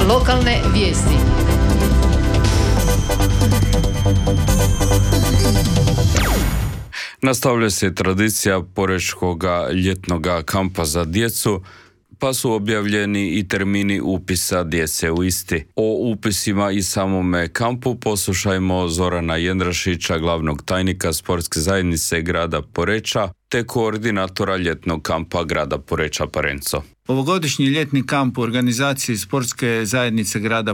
Lokalne vijesti. Nastavlja se tradicija porečkog ljetnog kampa za djecu, pa su objavljeni i termini upisa djece u isti. O upisima i samome kampu poslušajmo Zorana Jendrašića, glavnog tajnika Sportske zajednice grada Poreča, te koordinatora ljetnog kampa grada Poreča Parenco. Ovogodišnji ljetni kamp u organizaciji Sportske zajednice grada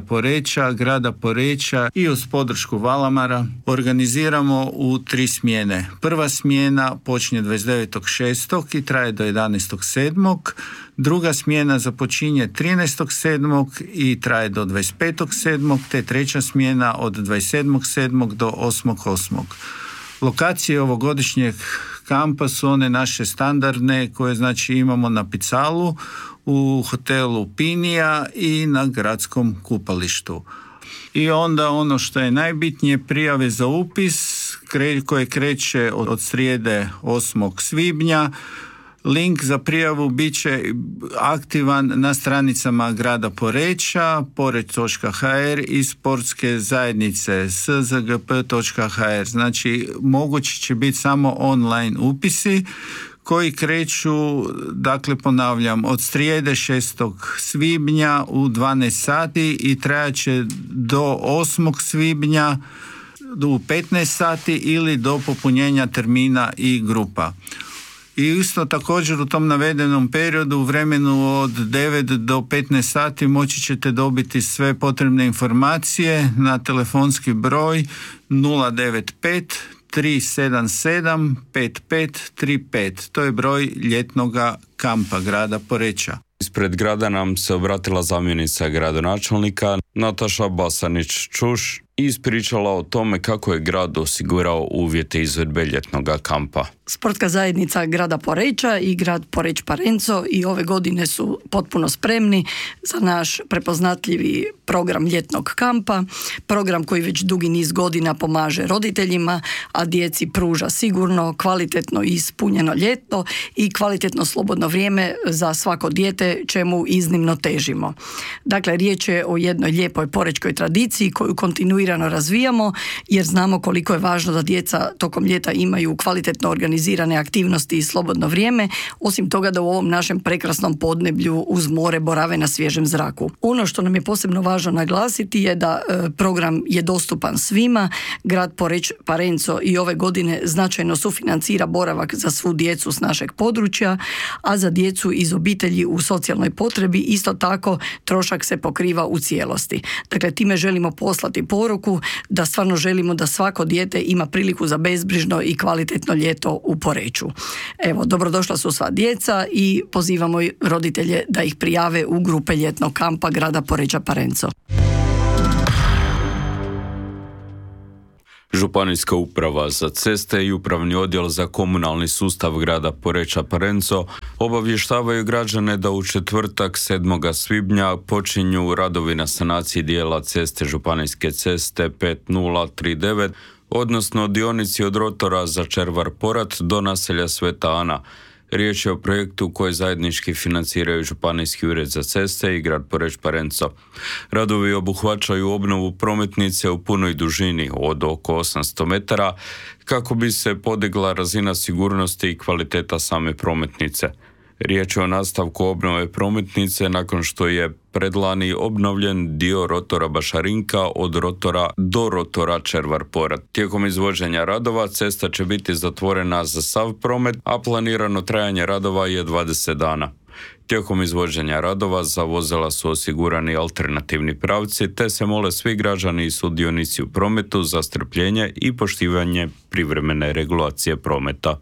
Poreča i uz podršku Valamara organiziramo u 3 smjene. Prva smjena počinje 29.6. i traje do 11.7. Druga smjena započinje 13.7. i traje do 25.7. te treća smjena od 27.7. do 8.8. Lokacije ovogodišnjeg kampa su one naše standardne koje znači imamo na Picalu, u hotelu Pinija i na gradskom kupalištu. I onda ono što je najbitnije, prijave za upis koje kreće od srijede 8. svibnja. Link za prijavu bit će aktivan na stranicama grada Poreča, poreč.hr i sportske zajednice szgp.hr. Znači, mogući će biti samo online upisi koji kreću, dakle ponavljam, od srijede 6. svibnja u 12 sati i trajaće do 8. svibnja u 15 sati ili do popunjenja termina i grupa. I isto također u tom navedenom periodu, u vremenu od 9 do 15 sati moći ćete dobiti sve potrebne informacije na telefonski broj 095 377 5535. To je broj ljetnog kampa grada Poreča. Ispred grada nam se obratila zamjenica gradonačelnika Nataša Basanić-Čuš i ispričala o tome kako je grad osigurao uvjete izvedbe ljetnog kampa. Sportska zajednica grada Poreča i grad Poreč Parenco i ove godine su potpuno spremni za naš prepoznatljivi program ljetnog kampa, program koji već dugi niz godina pomaže roditeljima, a djeci pruža sigurno, kvalitetno i ispunjeno ljeto i kvalitetno slobodno vrijeme za svako dijete, čemu iznimno težimo. Dakle, riječ je o jednoj lijepoj porečkoj tradiciji koju kontinuirano razvijamo, jer znamo koliko je važno da djeca tokom ljeta imaju kvalitetno organizirane aktivnosti i slobodno vrijeme, osim toga da u ovom našem prekrasnom podneblju uz more borave na svježem zraku. Ono što nam je posebno važno naglasiti je da program je dostupan svima. Grad Poreč Parenco i ove godine značajno sufinancira boravak za svu djecu s našeg područja, a za djecu iz obitelji u socijalnoj potrebi isto tako trošak se pokriva u cijelosti. Dakle, time želimo poslati poruku da stvarno želimo da svako dijete ima priliku za bezbrižno i kvalitetno ljeto u Poreču. Evo, dobrodošla su sva djeca i pozivamo roditelje da ih prijave u grupe ljetnog kampa grada Poreča Parenco. Županijska uprava za ceste i upravni odjel za komunalni sustav grada Poreča Parenco obavještavaju građane da u četvrtak 7. svibnja počinju radovi na sanaciji dijela ceste Županijske ceste 5039, odnosno dionici od rotora za Červar-Porat do naselja Sveta Ana. Riječ je o projektu koji zajednički financiraju Županijski ured za ceste i grad Poreč Parenco. Radovi obuhvaćaju obnovu prometnice u punoj dužini od oko 800 metara kako bi se podigla razina sigurnosti i kvaliteta same prometnice. Riječ je o nastavku obnove prometnice nakon što je predlani obnovljen dio rotora Bašarinka od rotora do rotora Červar-Porat. Tijekom izvođenja radova cesta će biti zatvorena za sav promet, a planirano trajanje radova je 20 dana. Tijekom izvođenja radova za vozila su osigurani alternativni pravci, te se mole svi građani i sudionici u prometu za strpljenje i poštivanje privremene regulacije prometa.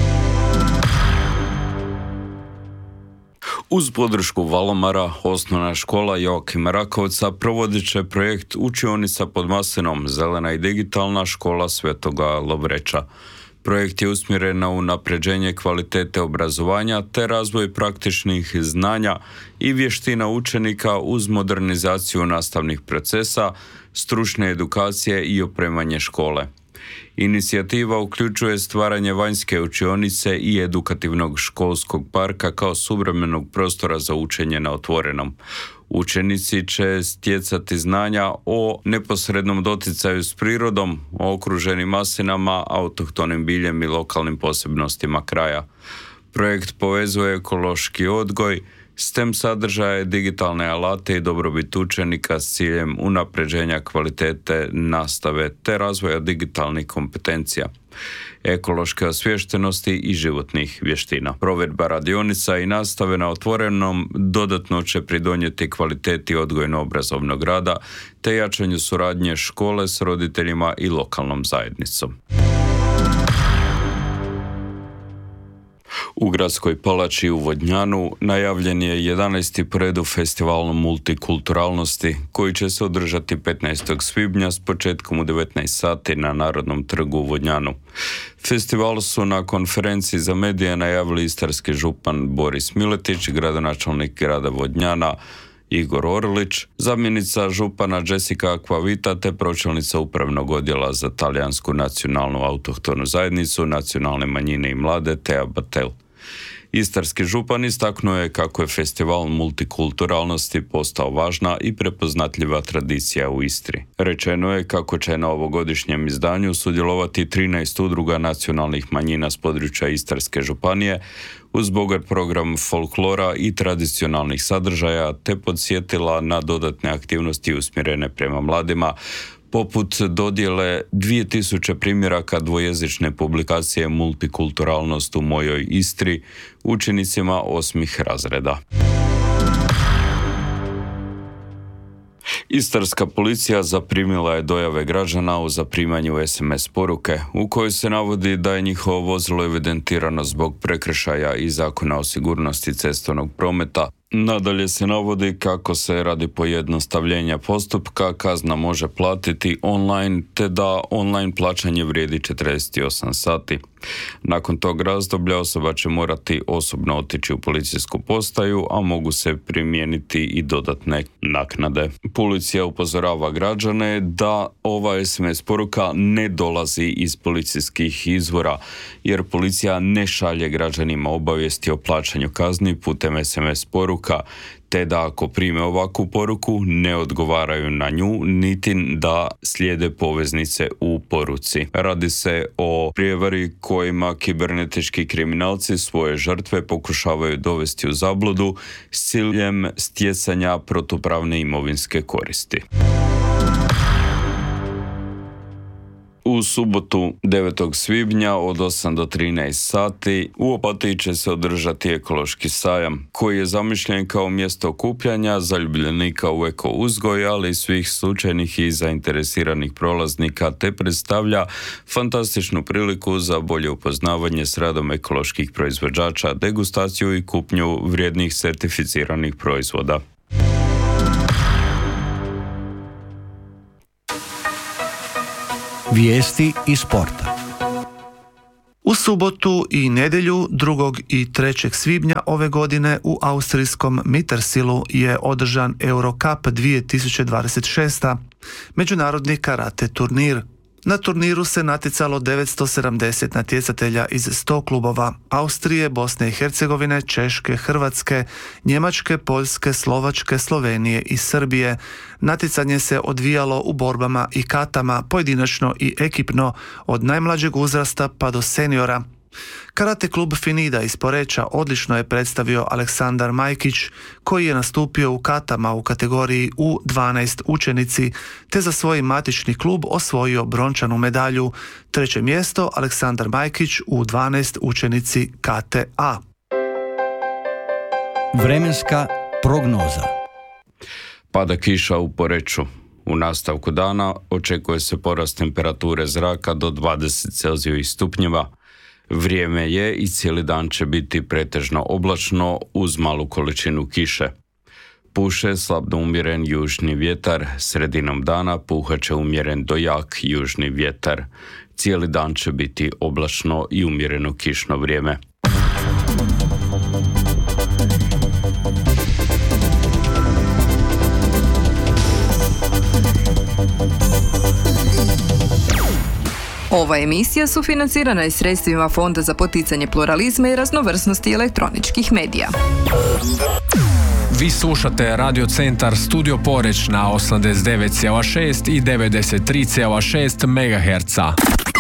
Uz podršku Valamara, osnovna škola Joakima Rakovca provodit će projekt Učionica pod maslinom, zelena i digitalna škola Svetoga Lovreča. Projekt je usmjeren na unapređenje kvalitete obrazovanja te razvoj praktičnih znanja i vještina učenika uz modernizaciju nastavnih procesa, stručne edukacije i opremanje škole. Inicijativa uključuje stvaranje vanjske učionice i edukativnog školskog parka kao suvremenog prostora za učenje na otvorenom. Učenici će stjecati znanja o neposrednom doticaju s prirodom, o okruženim maslinama, autohtonim biljem i lokalnim posebnostima kraja. Projekt povezuje ekološki odgoj, STEM sadržaje, digitalne alate i dobrobit učenika s ciljem unapređenja kvalitete nastave te razvoja digitalnih kompetencija, ekološke osviještenosti i životnih vještina. Provedba radionica i nastave na otvorenom dodatno će pridonijeti kvaliteti odgojno-obrazovnog rada te jačanju suradnje škole s roditeljima i lokalnom zajednicom. U Gradskoj palači u Vodnjanu najavljen je 11. po redu festival multikulturalnosti koji će se održati 15. svibnja s početkom u 19 sati na Narodnom trgu u Vodnjanu. Festival su na konferenciji za medije najavili istarski župan Boris Miletić, gradonačelnik grada Vodnjana Igor Orlić, zamjenica župana Jessica Aquavita te pročelnica upravnog odjela za talijansku nacionalnu autohtonu zajednicu, nacionalne manjine i mlade Tea Batel. Istarski župan istaknuo je kako je festival multikulturalnosti postao važna i prepoznatljiva tradicija u Istri. Rečeno je kako će na ovogodišnjem izdanju sudjelovati 13 udruga nacionalnih manjina s područja Istarske županije uz bogat program folklora i tradicionalnih sadržaja te podsjetila na dodatne aktivnosti usmjerene prema mladima, poput dodjele 2000 primjeraka dvojezične publikacije Multikulturalnost u mojoj Istri učenicima 8. razreda. Istarska policija zaprimila je dojave građana o zaprimanju SMS poruke u kojoj se navodi da je njihovo vozilo evidentirano zbog prekršaja i Zakona o sigurnosti cestovnog prometa. Nadalje se navodi kako se radi pojednostavljenja postupka kazna može platiti online te da online plaćanje vrijedi 48 sati. Nakon tog razdoblja osoba će morati osobno otići u policijsku postaju, a mogu se primijeniti i dodatne naknade. Policija upozorava građane da ova SMS poruka ne dolazi iz policijskih izvora, jer policija ne šalje građanima obavijesti o plaćanju kazni putem SMS poruka, te da ako prime ovakvu poruku ne odgovaraju na nju, niti da slijede poveznice u poruci. Radi se o prijevari kojima kibernetički kriminalci svoje žrtve pokušavaju dovesti u zabludu s ciljem stjecanja protupravne imovinske koristi. U subotu 9. svibnja od 8 do 13 sati u Opatiji će se održati ekološki sajam, koji je zamišljen kao mjesto okupljanja zaljubljenika u eko uzgoj, ali i svih slučajnih i zainteresiranih prolaznika, te predstavlja fantastičnu priliku za bolje upoznavanje s radom ekoloških proizvođača, degustaciju i kupnju vrijednih certificiranih proizvoda. Vijesti iz sporta. U subotu i nedjelju 2. i 3. svibnja ove godine u austrijskom Mittersilu je održan Eurocup 2026. međunarodni karate turnir. Na turniru se natjecalo 970 natjecatelja iz 100 klubova Austrije, Bosne i Hercegovine, Češke, Hrvatske, Njemačke, Poljske, Slovačke, Slovenije i Srbije. Natjecanje se odvijalo u borbama i katama, pojedinačno i ekipno, od najmlađeg uzrasta pa do seniora. Karate klub Finida iz Poreča odlično je predstavio Aleksandar Majkić, koji je nastupio u katama u kategoriji U12 učenici, te za svoj matični klub osvojio brončanu medalju. 3. mjesto Aleksandar Majkić u 12 učenici KTA. Vremenska prognoza. Pada kiša u Poreču. U nastavku dana očekuje se porast temperature zraka do 20 Celzijevih stupnjeva. Vrijeme je i cijeli dan će biti pretežno oblačno uz malu količinu kiše. Puše slab do umjeren južni vjetar, sredinom dana puhat će umjeren do jak južni vjetar. Cijeli dan će biti oblačno i umjereno kišno vrijeme. Ova emisija sufinancirana je sredstvima Fonda za poticanje pluralizma i raznovrsnosti elektroničkih medija. Vi slušate Radio Centar Studio Poreč na 89,6 i 93,6 MHz.